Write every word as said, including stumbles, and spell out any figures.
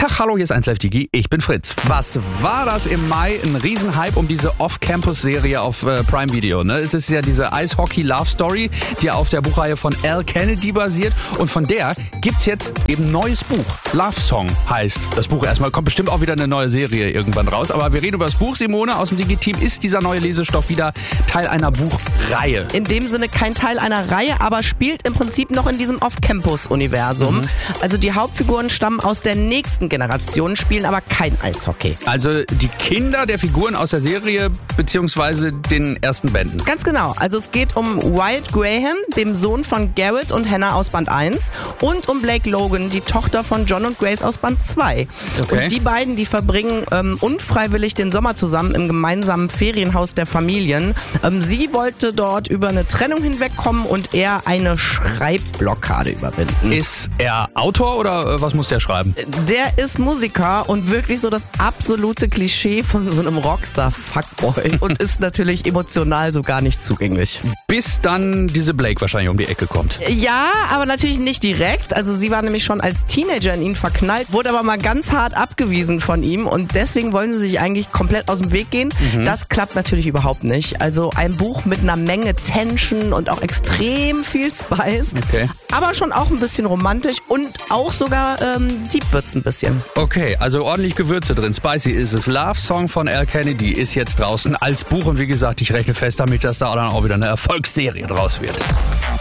Tag, hallo, hier ist eins Live Digi, ich bin Fritz. Was war das im Mai? Ein Riesenhype um diese Off-Campus-Serie auf äh, Prime Video. Ne? Es ist ja diese Eishockey-Love-Story, die auf der Buchreihe von Al Kennedy basiert. Und von der gibt's jetzt eben ein neues Buch. Love Song heißt das Buch erstmal. Kommt bestimmt auch wieder eine neue Serie irgendwann raus. Aber wir reden über das Buch. Simone aus dem Digi-Team, ist dieser neue Lesestoff wieder Teil einer Buchreihe? In dem Sinne kein Teil einer Reihe, aber spielt im Prinzip noch in diesem Off-Campus-Universum. Mhm. Also die Hauptfiguren stammen aus der nächsten Generation, spielen aber kein Eishockey. Also die Kinder der Figuren aus der Serie beziehungsweise den ersten Bänden. Ganz genau. Also es geht um Wyatt Graham, dem Sohn von Garrett und Hannah aus Band eins, und um Blake Logan, die Tochter von John und Grace aus Band zwei. Okay. Und die beiden, die verbringen ähm, unfreiwillig den Sommer zusammen im gemeinsamen Ferienhaus der Familien. Ähm, sie wollte dort über eine Trennung hinwegkommen und er eine Schreibblockade überwinden. Ist er Autor oder äh, was muss der schreiben? Der ist Musiker und wirklich so das absolute Klischee von so einem Rockstar-Fuckboy und ist natürlich emotional so gar nicht zugänglich. Bis dann diese Blake wahrscheinlich um die Ecke kommt. Ja, aber natürlich nicht direkt. Also sie war nämlich schon als Teenager in ihn verknallt, wurde aber mal ganz hart abgewiesen von ihm und deswegen wollen sie sich eigentlich komplett aus dem Weg gehen. Mhm. Das klappt natürlich überhaupt nicht. Also ein Buch mit einer Menge Tension und auch extrem viel Spice, okay. aber schon auch ein bisschen romantisch und auch sogar ähm, deep wird's ein bisschen. Okay, also ordentlich Gewürze drin. Spicy ist es. Love Song von Al Kennedy ist jetzt draußen als Buch und wie gesagt, ich rechne fest damit, dass da dann auch wieder eine Erfolgsserie draus wird.